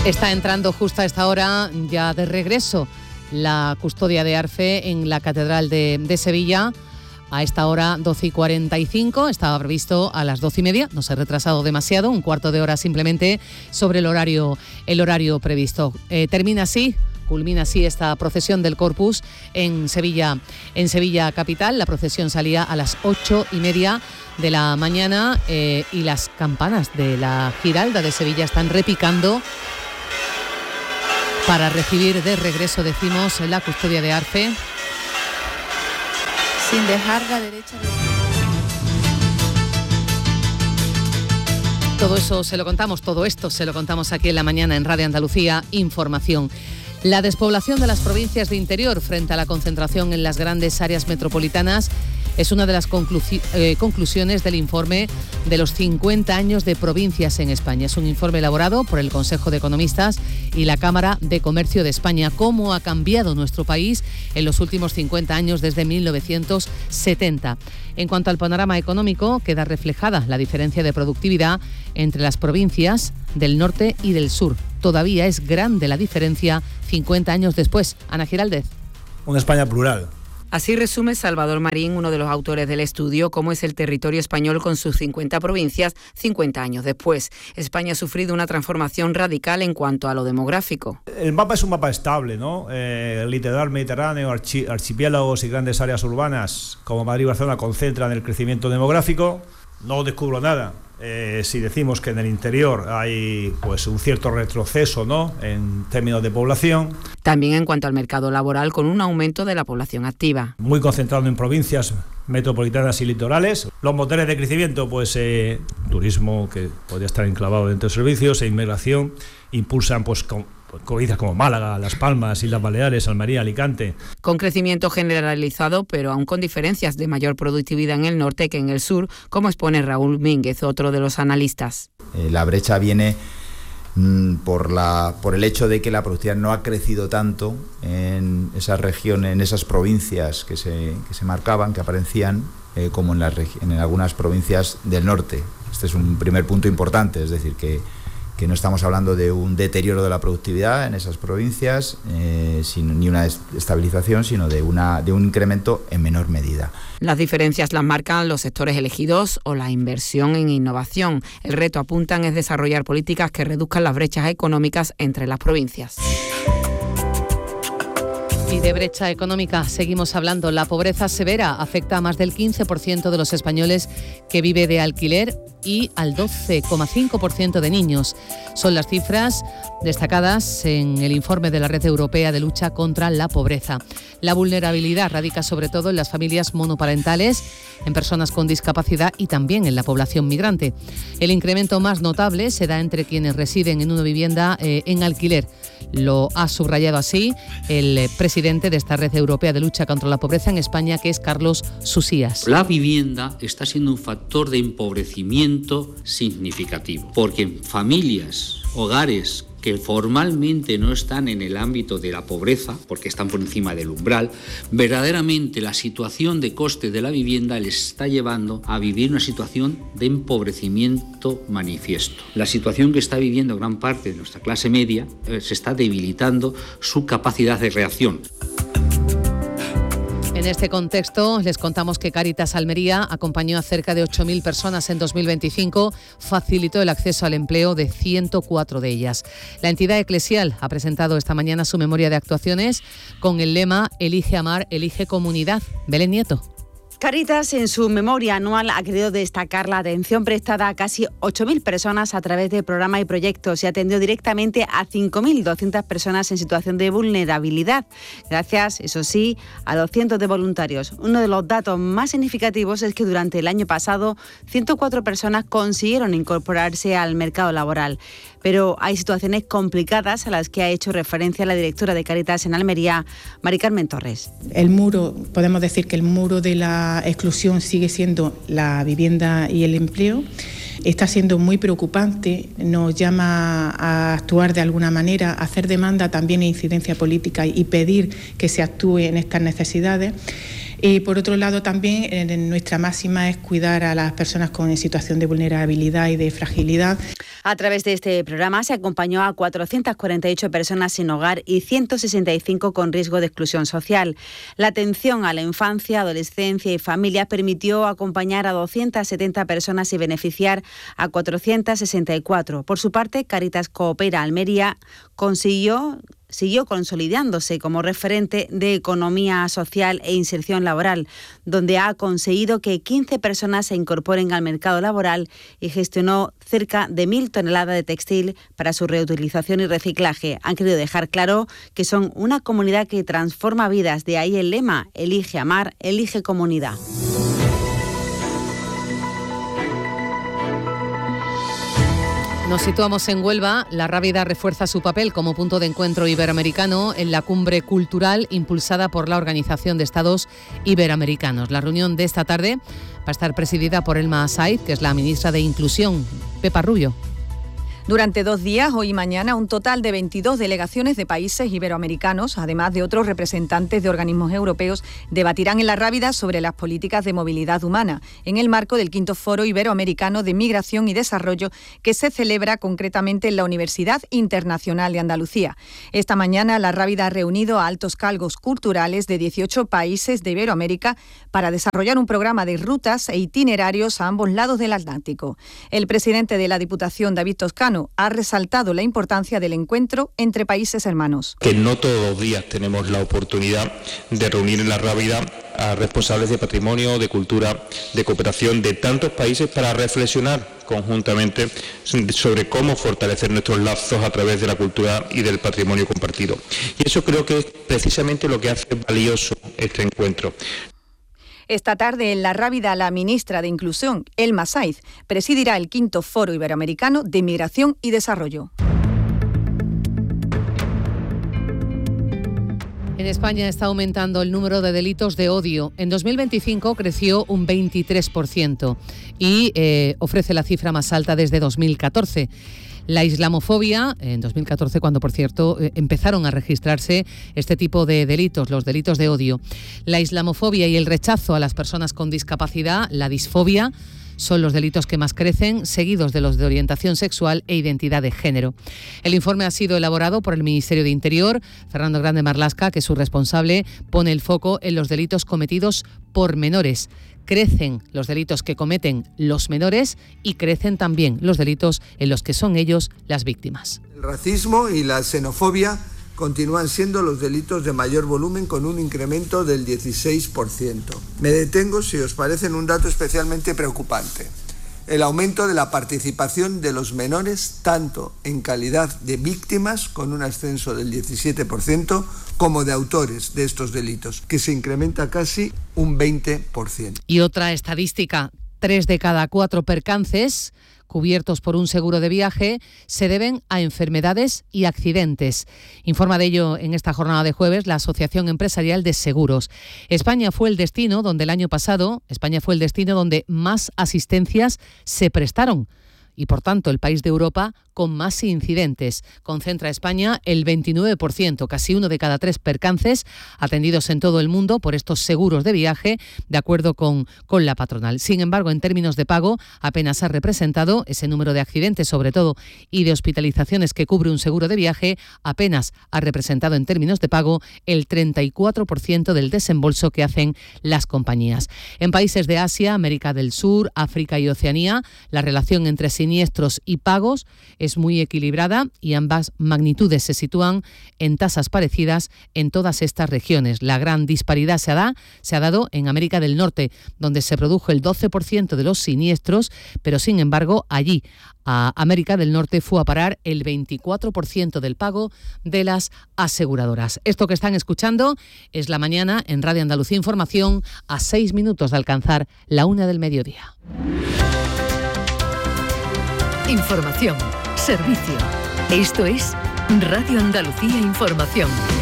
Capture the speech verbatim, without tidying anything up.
Está entrando justo a esta hora, ya de regreso, la custodia de Arfe en la Catedral de, de Sevilla. A esta hora, doce y cuarenta y cinco, estaba previsto a las doce y media, no se ha retrasado demasiado, un cuarto de hora simplemente sobre el horario, el horario previsto. Eh, termina así, culmina así esta procesión del Corpus en Sevilla, en Sevilla capital. La procesión salía a las ocho y media de la mañana eh, y las campanas de la Giralda de Sevilla están repicando para recibir de regreso, decimos, la custodia de Arfe. Sin dejar la derecha de... Todo eso se lo contamos, todo esto se lo contamos aquí en la mañana en Radio Andalucía Información. La despoblación de las provincias de interior frente a la concentración en las grandes áreas metropolitanas es una de las conclu- eh, conclusiones del informe de los cincuenta años de provincias en España. Es un informe elaborado por el Consejo de Economistas y la Cámara de Comercio de España. ¿Cómo ha cambiado nuestro país en los últimos cincuenta años desde mil novecientos setenta? En cuanto al panorama económico, queda reflejada la diferencia de productividad entre las provincias del norte y del sur. Todavía es grande la diferencia cincuenta años después. Ana Giraldez. Una España plural. Así resume Salvador Marín, uno de los autores del estudio, cómo es el territorio español con sus cincuenta provincias cincuenta años después. España ha sufrido una transformación radical en cuanto a lo demográfico. El mapa es un mapa estable, ¿no? Eh, el litoral mediterráneo, archi- archipiélagos y grandes áreas urbanas como Madrid y Barcelona concentran el crecimiento demográfico. No descubro nada. Eh, si decimos que en el interior hay pues un cierto retroceso, ¿no?, en términos de población. También en cuanto al mercado laboral, con un aumento de la población activa. Muy concentrado en provincias metropolitanas y litorales. Los motores de crecimiento, pues eh, turismo, que podría estar enclavado dentro de servicios, e inmigración, impulsan pues con provincias como Málaga, Las Palmas, Islas Baleares, Almería, Alicante. Con crecimiento generalizado, pero aún con diferencias de mayor productividad en el norte que en el sur, como expone Raúl Mínguez, otro de los analistas. Eh, la brecha viene mmm, por, la, por el hecho de que la productividad no ha crecido tanto en esas regiones, en esas provincias que se, que se marcaban, que aparecían, eh, como en, las, en algunas provincias del norte. Este es un primer punto importante, es decir, que que no estamos hablando de un deterioro de la productividad en esas provincias, eh, sin, ni una estabilización, sino de, una, de un incremento en menor medida. Las diferencias las marcan los sectores elegidos o la inversión en innovación. El reto, apuntan, es desarrollar políticas que reduzcan las brechas económicas entre las provincias. Y de brecha económica seguimos hablando. La pobreza severa afecta a más del quince por ciento de los españoles que vive de alquiler y al doce coma cinco por ciento de niños. Son las cifras destacadas en el informe de la Red Europea de Lucha contra la Pobreza. La vulnerabilidad radica sobre todo en las familias monoparentales, en personas con discapacidad y también en la población migrante. El incremento más notable se da entre quienes residen en una vivienda eh, en alquiler. Lo ha subrayado así el presidente de esta Red Europea de Lucha contra la Pobreza en España, que es Carlos Susías. La vivienda está siendo un factor de empobrecimiento significativo, porque en familias, hogares que formalmente no están en el ámbito de la pobreza, porque están por encima del umbral, verdaderamente la situación de coste de la vivienda les está llevando a vivir una situación de empobrecimiento manifiesto. La situación que está viviendo gran parte de nuestra clase media eh, se está debilitando su capacidad de reacción. En este contexto, les contamos que Cáritas Almería acompañó a cerca de ocho mil personas en dos mil veinticinco, facilitó el acceso al empleo de ciento cuatro de ellas. La entidad eclesial ha presentado esta mañana su memoria de actuaciones con el lema Elige amar, elige comunidad. Belén Nieto. Cáritas, en su memoria anual, ha querido destacar la atención prestada a casi ocho mil personas a través de programas y proyectos y atendió directamente a cinco mil doscientas personas en situación de vulnerabilidad, gracias, eso sí, a los cientos de voluntarios. Uno de los datos más significativos es que durante el año pasado, ciento cuatro personas consiguieron incorporarse al mercado laboral. Pero hay situaciones complicadas a las que ha hecho referencia la directora de Cáritas en Almería, Mari Carmen Torres. El muro, podemos decir que el muro de la exclusión sigue siendo la vivienda y el empleo. Está siendo muy preocupante, nos llama a actuar de alguna manera, a hacer demanda también e incidencia política y pedir que se actúe en estas necesidades. Eh, por otro lado, también eh, nuestra máxima es cuidar a las personas con situación de vulnerabilidad y de fragilidad. A través de este programa se acompañó a cuatrocientas cuarenta y ocho personas sin hogar y ciento sesenta y cinco con riesgo de exclusión social. La atención a la infancia, adolescencia y familia permitió acompañar a doscientas setenta personas y beneficiar a cuatrocientas sesenta y cuatro. Por su parte, Cáritas Coopera Almería consiguió siguió consolidándose como referente de economía social e inserción laboral, donde ha conseguido que quince personas se incorporen al mercado laboral y gestionó cerca de mil toneladas de textil para su reutilización y reciclaje. Han querido dejar claro que son una comunidad que transforma vidas, de ahí el lema: elige amar, elige comunidad. Nos situamos en Huelva. La Rábida refuerza su papel como punto de encuentro iberoamericano en la cumbre cultural impulsada por la Organización de Estados Iberoamericanos. La reunión de esta tarde va a estar presidida por Elma Said, que es la ministra de Inclusión. Pepa Rubio. Durante dos días, hoy y mañana, un total de veintidós delegaciones de países iberoamericanos, además de otros representantes de organismos europeos, debatirán en la Rábida sobre las políticas de movilidad humana, en el marco del quinto Foro Iberoamericano de Migración y Desarrollo, que se celebra concretamente en la Universidad Internacional de Andalucía. Esta mañana, la Rábida ha reunido a altos cargos culturales de dieciocho países de Iberoamérica para desarrollar un programa de rutas e itinerarios a ambos lados del Atlántico. El presidente de la Diputación, David Toscano, ha resaltado la importancia del encuentro entre países hermanos. Que no todos los días tenemos la oportunidad de reunir en la Rábida a responsables de patrimonio, de cultura, de cooperación de tantos países para reflexionar conjuntamente sobre cómo fortalecer nuestros lazos a través de la cultura y del patrimonio compartido. Y eso creo que es precisamente lo que hace valioso este encuentro. Esta tarde en la Rábida, la ministra de Inclusión, Elma Said, presidirá el quinto Foro Iberoamericano de Migración y Desarrollo. En España está aumentando el número de delitos de odio. En dos mil veinticinco creció un veintitrés por ciento y eh, ofrece la cifra más alta desde dos mil catorce. La islamofobia, en dos mil catorce, cuando por cierto empezaron a registrarse este tipo de delitos, los delitos de odio. La islamofobia y el rechazo a las personas con discapacidad, la disfobia, son los delitos que más crecen, seguidos de los de orientación sexual e identidad de género. El informe ha sido elaborado por el Ministerio de Interior. Fernando Grande Marlasca, que es su responsable, pone el foco en los delitos cometidos por menores. Crecen los delitos que cometen los menores y crecen también los delitos en los que son ellos las víctimas. El racismo y la xenofobia continúan siendo los delitos de mayor volumen, con un incremento del dieciséis por ciento. Me detengo, si os parece, en un dato especialmente preocupante: el aumento de la participación de los menores, tanto en calidad de víctimas, con un ascenso del diecisiete por ciento, como de autores de estos delitos, que se incrementa casi un veinte por ciento. Y otra estadística: tres de cada cuatro percances cubiertos por un seguro de viaje se deben a enfermedades y accidentes. Informa de ello en esta jornada de jueves la Asociación Empresarial de Seguros. España fue el destino donde el año pasado, España fue el destino donde más asistencias se prestaron. Y por tanto el país de Europa con más incidentes. Concentra España el veintinueve por ciento, casi uno de cada tres percances atendidos en todo el mundo por estos seguros de viaje, de acuerdo con, con la patronal. Sin embargo, en términos de pago, apenas ha representado ese número de accidentes, sobre todo, y de hospitalizaciones que cubre un seguro de viaje, apenas ha representado en términos de pago el treinta y cuatro por ciento del desembolso que hacen las compañías. En países de Asia, América del Sur, África y Oceanía, la relación entre siniestros y pagos es muy equilibrada y ambas magnitudes se sitúan en tasas parecidas en todas estas regiones. La gran disparidad se, da, se ha dado en América del Norte, donde se produjo el doce por ciento de los siniestros, pero sin embargo allí a América del Norte fue a parar el veinticuatro por ciento del pago de las aseguradoras. Esto que están escuchando es La Mañana en Radio Andalucía Información, a seis minutos de alcanzar la una del mediodía. Información, servicio. Esto es Radio Andalucía Información.